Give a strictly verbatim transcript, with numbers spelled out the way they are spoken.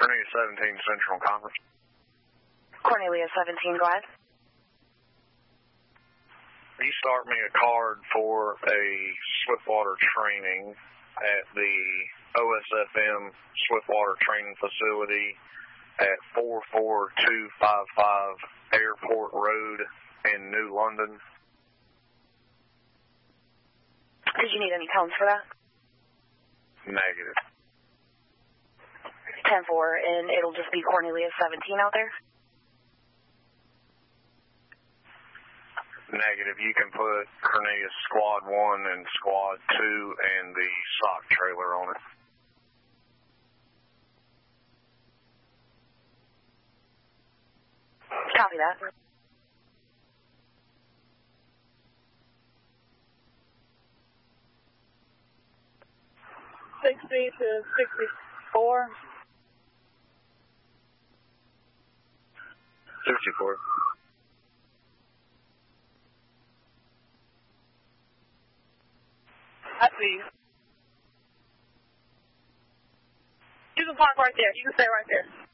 Cornelius seventeen Central Conference. Cornelius seventeen, go ahead. You start me a card for a Swiftwater training at the O S F M Swiftwater Training Facility at four four two five five Airport Road in New London. Did you need any tones for that? Negative. ten four, and it'll just be Cornelius seventeen out there? Negative. You can put Cornelius Squad one and Squad two and the sock trailer on it. Copy that. sixty to sixty-four. sixty-four. I see you. You can park right there. You can stay right there.